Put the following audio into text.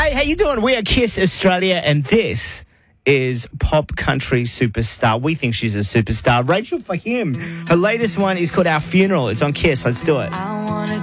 Hey, how you doing? We are Kiss Australia, and this is pop country superstar. We think she's a superstar. Rachel Fahim. Her latest one is called Our Funeral. It's on Kiss. Let's do it. I wanna